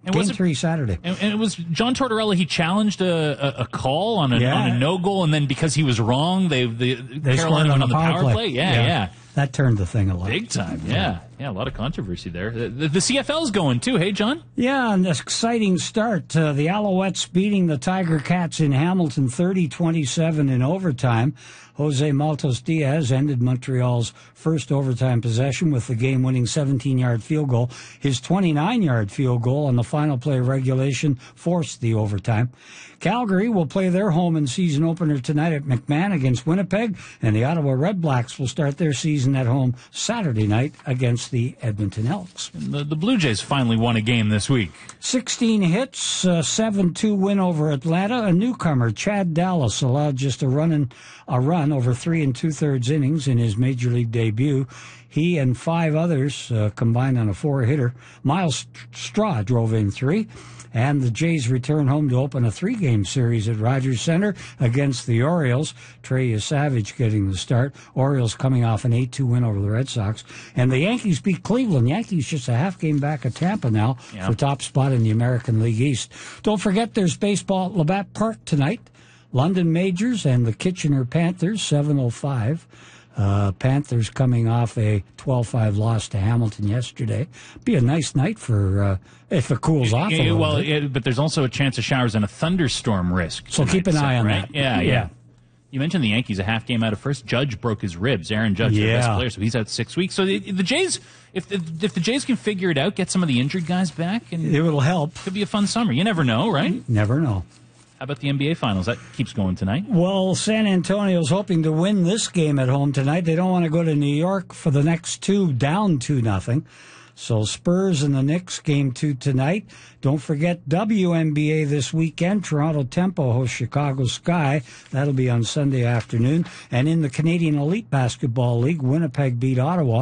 Game 3 Saturday. And it was John Tortorella. He challenged a call on a no goal, and then because he was wrong, they Carolina went on the power play. Yeah. That turned the thing a lot. Big time, yeah, a lot of controversy there. The CFL's going too, hey, John? Yeah, an exciting start. The Alouettes beating the Tiger Cats in Hamilton 30-27 in overtime. Jose Maltos Diaz ended Montreal's first overtime possession with the game-winning 17-yard field goal. His 29-yard field goal on the final play of regulation forced the overtime. Calgary will play their home and season opener tonight at McMahon against Winnipeg, and the Ottawa Red Blacks will start their season at home Saturday night against the Edmonton Elks. The Blue Jays finally won a game this week. 16 hits, 7-2 win over Atlanta. A newcomer, Chad Dallas, allowed just a run over 3 2/3 innings in his major league debut. He and 5 others combined on a 4-hitter. Miles Straw drove in 3. And the Jays return home to open a 3-game series at Rogers Center against the Orioles. Trey Savage getting the start. Orioles coming off an 8-2 win over the Red Sox. And the Yankees beat Cleveland. Yankees just a half game back at Tampa now for top spot in the American League East. Don't forget there's baseball at Labatt Park tonight. London Majors and the Kitchener Panthers, 7:05. Panthers coming off a 12-5 loss to Hamilton yesterday. Be a nice night for if it cools off a little bit. But there's also a chance of showers and a thunderstorm risk. So keep an eye on that. Yeah. You mentioned the Yankees a half game out of first. Judge broke his ribs. Aaron Judge, their best player, so he's out 6 weeks. So the Jays, if the Jays can figure it out, get some of the injured guys back, and it will help. Could be a fun summer. You never know, right? Never know. How about the NBA Finals? That keeps going tonight. Well, San Antonio's hoping to win this game at home tonight. They don't want to go to New York for the next 2 down 2-0. So Spurs and the Knicks, game 2 tonight. Don't forget WNBA this weekend. Toronto Tempo hosts Chicago Sky. That'll be on Sunday afternoon. And in the Canadian Elite Basketball League, Winnipeg beat Ottawa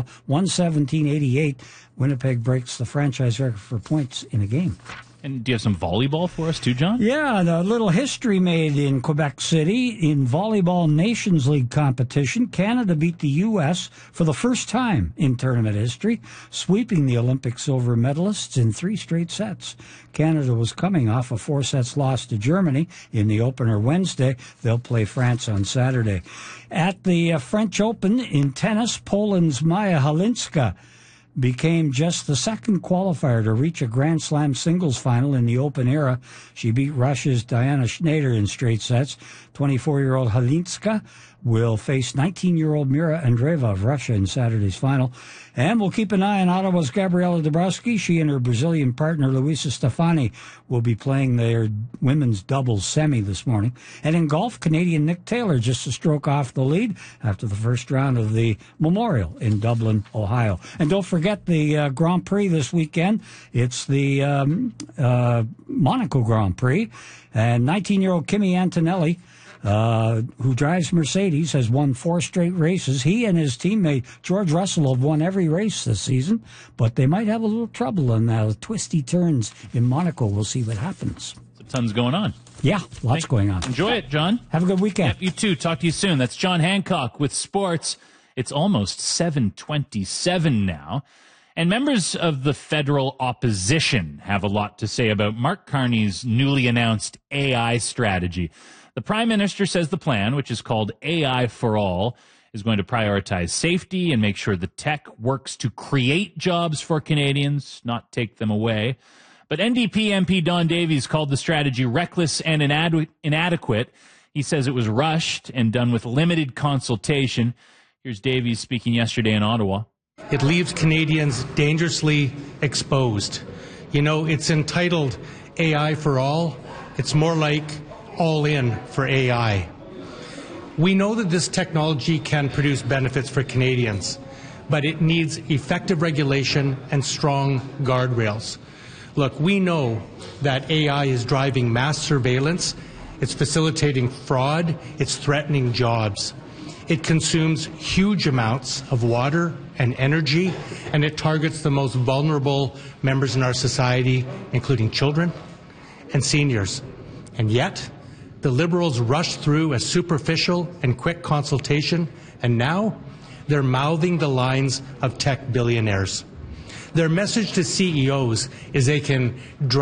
117-88. Winnipeg breaks the franchise record for points in a game. And do you have some volleyball for us too, John? Yeah, a little history made in Quebec City. In Volleyball Nations League competition, Canada beat the U.S. for the first time in tournament history, sweeping the Olympic silver medalists in 3 straight sets. Canada was coming off a 4-set loss to Germany in the opener Wednesday. They'll play France on Saturday. At the French Open in tennis, Poland's Maja Halinska became just the second qualifier to reach a Grand Slam singles final in the Open era. She beat Russia's Diana Schneider in straight sets. 24-year-old Halinska will face 19-year-old Mira Andreeva of Russia in Saturday's final. And we'll keep an eye on Ottawa's Gabriela Dabrowski. She and her Brazilian partner, Luisa Stefani, will be playing their women's doubles semi this morning. And in golf, Canadian Nick Taylor just a stroke off the lead after the first round of the Memorial in Dublin, Ohio. And don't forget the Grand Prix this weekend. It's the Monaco Grand Prix. And 19-year-old Kimi Antonelli, who drives Mercedes, has won 4 straight races. He and his teammate George Russell have won every race this season, but they might have a little trouble in twisty turns in Monaco. We'll see what happens. Some tons going on. Yeah, lots going on. Enjoy it, John. Have a good weekend. Yep, you too. Talk to you soon. That's John Hancock with sports. It's almost 7:27 now. And members of the federal opposition have a lot to say about Mark Carney's newly announced AI strategy. The Prime Minister says the plan, which is called AI for All, is going to prioritize safety and make sure the tech works to create jobs for Canadians, not take them away. But NDP MP Don Davies called the strategy reckless and inadequate. He says it was rushed and done with limited consultation. Here's Davies speaking yesterday in Ottawa. It leaves Canadians dangerously exposed. You know, it's entitled AI for All. It's more like all in for AI. We know that this technology can produce benefits for Canadians, but it needs effective regulation and strong guardrails. Look, we know that AI is driving mass surveillance, it's facilitating fraud, it's threatening jobs. It consumes huge amounts of water and energy, and it targets the most vulnerable members in our society, including children and seniors. And yet, the Liberals rushed through a superficial and quick consultation, and now they're mouthing the lines of tech billionaires. Their message to CEOs is they can